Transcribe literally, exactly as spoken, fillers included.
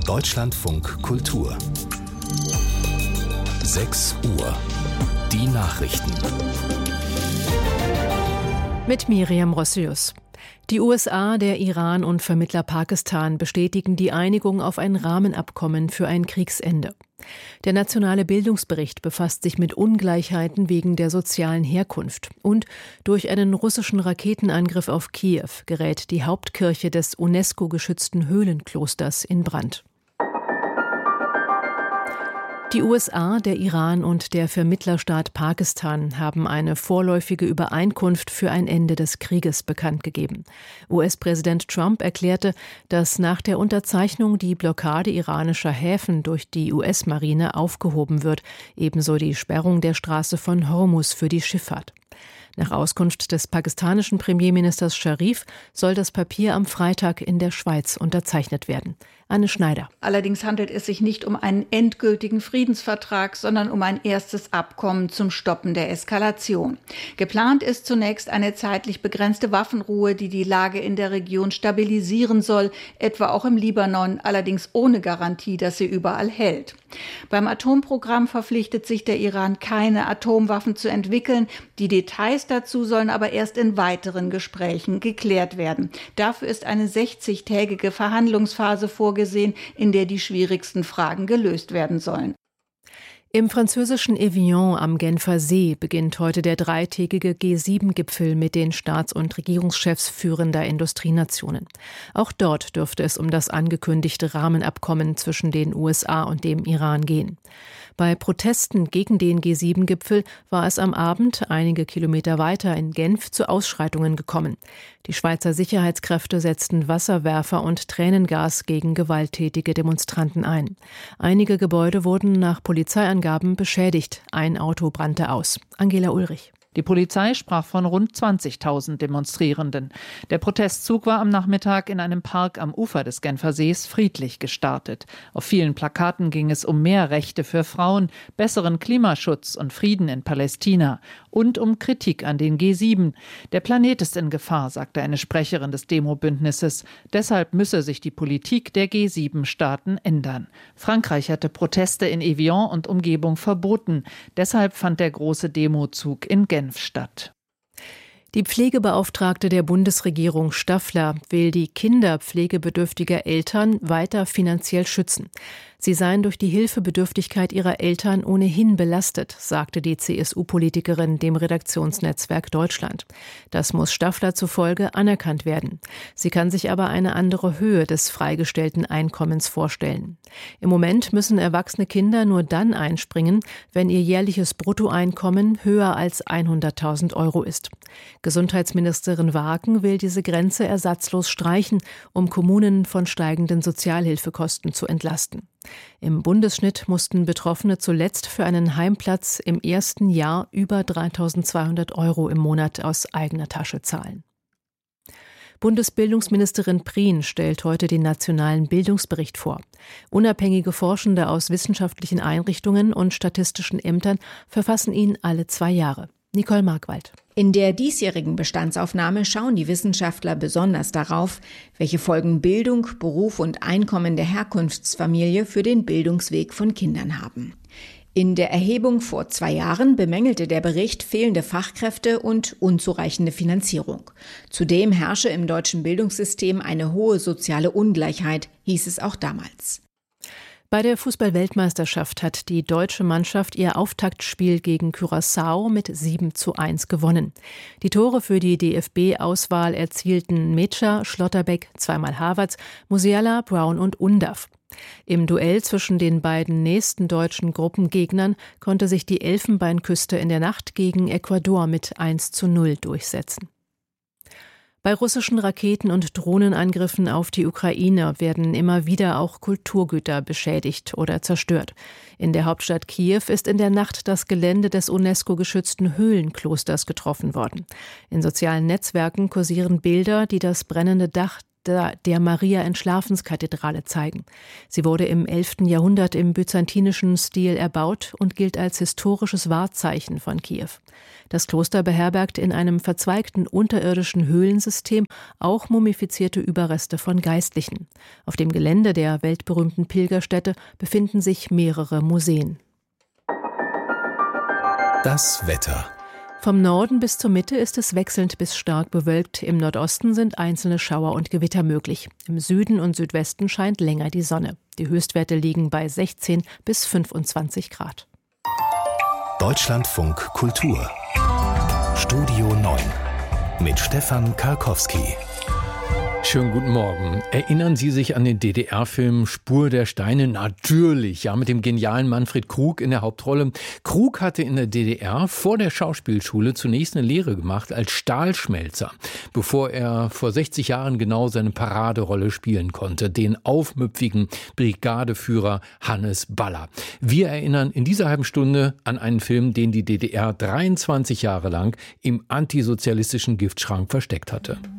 Deutschlandfunk Kultur. sechs Uhr. Die Nachrichten. Mit Miriam Rossius. Die U S A, der Iran und Vermittler Pakistan bestätigen die Einigung auf ein Rahmenabkommen für ein Kriegsende. Der nationale Bildungsbericht befasst sich mit Ungleichheiten wegen der sozialen Herkunft. Und durch einen russischen Raketenangriff auf Kiew gerät die Hauptkirche des UNESCO-geschützten Höhlenklosters in Brand. Die U S A, der Iran und der Vermittlerstaat Pakistan haben eine vorläufige Übereinkunft für ein Ende des Krieges bekannt gegeben. U S-Präsident Trump erklärte, dass nach der Unterzeichnung die Blockade iranischer Häfen durch die U S-Marine aufgehoben wird, ebenso die Sperrung der Straße von Hormuz für die Schifffahrt. Nach Auskunft des pakistanischen Premierministers Sharif soll das Papier am Freitag in der Schweiz unterzeichnet werden. Anne Schneider. Allerdings handelt es sich nicht um einen endgültigen Friedensvertrag, sondern um ein erstes Abkommen zum Stoppen der Eskalation. Geplant ist zunächst eine zeitlich begrenzte Waffenruhe, die die Lage in der Region stabilisieren soll, etwa auch im Libanon, allerdings ohne Garantie, dass sie überall hält. Beim Atomprogramm verpflichtet sich der Iran, keine Atomwaffen zu entwickeln. Die Details dazu sollen aber erst in weiteren Gesprächen geklärt werden. Dafür ist eine sechzigtägige Verhandlungsphase vorgesehen, in der die schwierigsten Fragen gelöst werden sollen. Im französischen Evian am Genfer See beginnt heute der dreitägige G sieben Gipfel mit den Staats- und Regierungschefs führender Industrienationen. Auch dort dürfte es um das angekündigte Rahmenabkommen zwischen den U S A und dem Iran gehen. Bei Protesten gegen den G sieben Gipfel war es am Abend einige Kilometer weiter in Genf zu Ausschreitungen gekommen. Die Schweizer Sicherheitskräfte setzten Wasserwerfer und Tränengas gegen gewalttätige Demonstranten ein. Einige Gebäude wurden nach Polizeiangaben beschädigt. Ein Auto brannte aus. Angela Ulrich. Die Polizei sprach von rund zwanzigtausend Demonstrierenden. Der Protestzug war am Nachmittag in einem Park am Ufer des Genfer Sees friedlich gestartet. Auf vielen Plakaten ging es um mehr Rechte für Frauen, besseren Klimaschutz und Frieden in Palästina und um Kritik an den G sieben. Der Planet ist in Gefahr, sagte eine Sprecherin des Demo-Bündnisses. Deshalb müsse sich die Politik der G sieben Staaten ändern. Frankreich hatte Proteste in Evian und Umgebung verboten. Deshalb fand der große Demozug in Genf statt. Die Pflegebeauftragte der Bundesregierung Staffler will die Kinder pflegebedürftiger Eltern weiter finanziell schützen. Sie seien durch die Hilfebedürftigkeit ihrer Eltern ohnehin belastet, sagte die C S U-Politikerin dem Redaktionsnetzwerk Deutschland. Das muss Staffler zufolge anerkannt werden. Sie kann sich aber eine andere Höhe des freigestellten Einkommens vorstellen. Im Moment müssen erwachsene Kinder nur dann einspringen, wenn ihr jährliches Bruttoeinkommen höher als hunderttausend Euro ist. Gesundheitsministerin Waaken will diese Grenze ersatzlos streichen, um Kommunen von steigenden Sozialhilfekosten zu entlasten. Im Bundesschnitt mussten Betroffene zuletzt für einen Heimplatz im ersten Jahr über dreitausendzweihundert Euro im Monat aus eigener Tasche zahlen. Bundesbildungsministerin Prien stellt heute den nationalen Bildungsbericht vor. Unabhängige Forschende aus wissenschaftlichen Einrichtungen und statistischen Ämtern verfassen ihn alle zwei Jahre. Nicole Markwald. In der diesjährigen Bestandsaufnahme schauen die Wissenschaftler besonders darauf, welche Folgen Bildung, Beruf und Einkommen der Herkunftsfamilie für den Bildungsweg von Kindern haben. In der Erhebung vor zwei Jahren bemängelte der Bericht fehlende Fachkräfte und unzureichende Finanzierung. Zudem herrsche im deutschen Bildungssystem eine hohe soziale Ungleichheit, hieß es auch damals. Bei der Fußball-Weltmeisterschaft hat die deutsche Mannschaft ihr Auftaktspiel gegen Curaçao mit sieben zu eins gewonnen. Die Tore für die D F B-Auswahl erzielten Metscher, Schlotterbeck, zweimal Havertz, Musiala, Brown und Undav. Im Duell zwischen den beiden nächsten deutschen Gruppengegnern konnte sich die Elfenbeinküste in der Nacht gegen Ecuador mit eins zu null durchsetzen. Bei russischen Raketen- und Drohnenangriffen auf die Ukraine werden immer wieder auch Kulturgüter beschädigt oder zerstört. In der Hauptstadt Kiew ist in der Nacht das Gelände des UNESCO-geschützten Höhlenklosters getroffen worden. In sozialen Netzwerken kursieren Bilder, die das brennende Dach der, der Maria-Entschlafenskathedrale zeigen. Sie wurde im elften Jahrhundert im byzantinischen Stil erbaut und gilt als historisches Wahrzeichen von Kiew. Das Kloster beherbergt in einem verzweigten unterirdischen Höhlensystem auch mumifizierte Überreste von Geistlichen. Auf dem Gelände der weltberühmten Pilgerstätte befinden sich mehrere Museen. Das Wetter. Vom Norden bis zur Mitte ist es wechselnd bis stark bewölkt. Im Nordosten sind einzelne Schauer und Gewitter möglich. Im Süden und Südwesten scheint länger die Sonne. Die Höchstwerte liegen bei sechzehn bis fünfundzwanzig Grad. Deutschlandfunk Kultur. Studio neun mit Stefan Karkowski. Schönen guten Morgen. Erinnern Sie sich an den D D R-Film Spur der Steine? Natürlich, ja, mit dem genialen Manfred Krug in der Hauptrolle. Krug hatte in der D D R vor der Schauspielschule zunächst eine Lehre gemacht als Stahlschmelzer, bevor er vor sechzig Jahren genau seine Paraderolle spielen konnte, den aufmüpfigen Brigadeführer Hannes Baller. Wir erinnern in dieser halben Stunde an einen Film, den die D D R dreiundzwanzig Jahre lang im antisozialistischen Giftschrank versteckt hatte.